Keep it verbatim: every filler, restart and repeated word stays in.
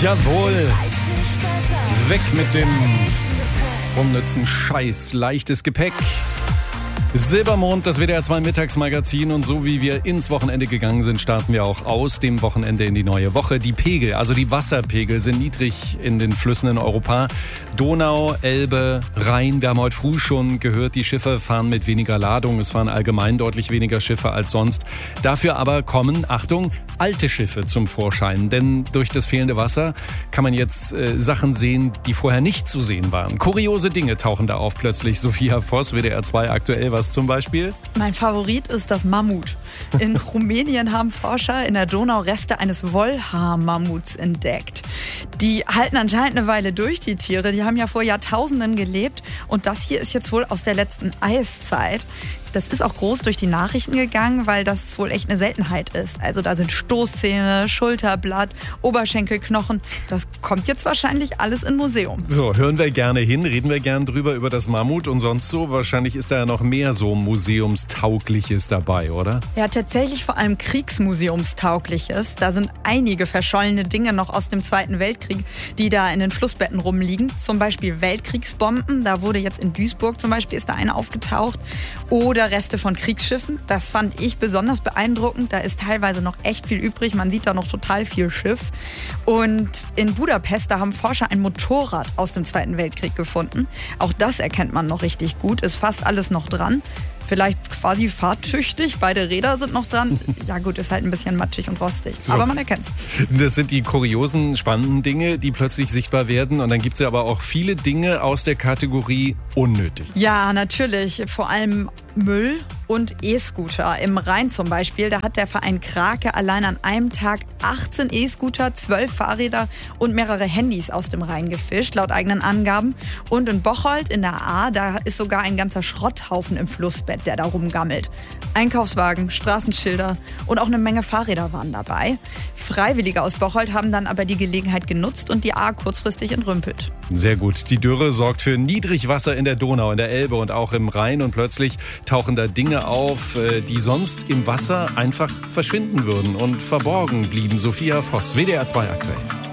Jawohl. Weg mit dem unnützen Scheiß. Leichtes Gepäck. Silbermond, das W D R zwei Mittagsmagazin, und so wie wir ins Wochenende gegangen sind, starten wir auch aus dem Wochenende in die neue Woche. Die Pegel, also die Wasserpegel, sind niedrig in den Flüssen in Europa. Donau, Elbe, Rhein, wir haben heute früh schon gehört, die Schiffe fahren mit weniger Ladung. Es fahren allgemein deutlich weniger Schiffe als sonst. Dafür aber kommen, Achtung, alte Schiffe zum Vorschein. Denn durch das fehlende Wasser kann man jetzt äh, Sachen sehen, die vorher nicht zu sehen waren. Kuriose Dinge tauchen da auf plötzlich. Sophia Voss, W D R zwei aktuell, was zum Beispiel? Mein Favorit ist das Mammut. In Rumänien haben Forscher in der Donau Reste eines Wollhaar-Mammuts entdeckt. Die halten anscheinend eine Weile durch, die Tiere. Die haben ja vor Jahrtausenden gelebt. Und das hier ist jetzt wohl aus der letzten Eiszeit. Das ist auch groß durch die Nachrichten gegangen, weil das wohl echt eine Seltenheit ist. Also da sind Stoßzähne, Schulterblatt, Oberschenkelknochen. Das kommt jetzt wahrscheinlich alles in Museum. So, hören wir gerne hin, reden wir gerne drüber über das Mammut und sonst so. Wahrscheinlich ist da ja noch mehr so Museumstaugliches dabei, oder? Ja, tatsächlich vor allem Kriegsmuseumstaugliches. Da sind einige verschollene Dinge noch aus dem Zweiten Weltkrieg, die da in den Flussbetten rumliegen. Zum Beispiel Weltkriegsbomben. Da wurde jetzt in Duisburg zum Beispiel ist da eine aufgetaucht. Oder Reste von Kriegsschiffen. Das fand ich besonders beeindruckend. Da ist teilweise noch echt viel übrig. Man sieht da noch total viel Schiff. Und in Budapest, da haben Forscher ein Motorrad aus dem Zweiten Weltkrieg gefunden. Auch das erkennt man noch richtig gut. Ist fast alles noch dran. Vielleicht quasi fahrtüchtig. Beide Räder sind noch dran. Ja gut, ist halt ein bisschen matschig und rostig. So. Aber man erkennt es. Das sind die kuriosen, spannenden Dinge, die plötzlich sichtbar werden. Und dann gibt es ja aber auch viele Dinge aus der Kategorie unnötig. Ja, natürlich. Vor allem Müll und E-Scooter. Im Rhein zum Beispiel, da hat der Verein Krake allein an einem Tag achtzehn E-Scooter, zwölf Fahrräder und mehrere Handys aus dem Rhein gefischt, laut eigenen Angaben. Und in Bocholt in der Ahr, da ist sogar ein ganzer Schrotthaufen im Flussbett, der da rumgammelt. Einkaufswagen, Straßenschilder und auch eine Menge Fahrräder waren dabei. Freiwillige aus Bocholt haben dann aber die Gelegenheit genutzt und die Ahr kurzfristig entrümpelt. Sehr gut. Die Dürre sorgt für Niedrigwasser in der Donau, in der Elbe und auch im Rhein. Und plötzlich tauchen da Dinge auf, die sonst im Wasser einfach verschwinden würden und verborgen blieben. Sophia Voss, W D R zwei aktuell.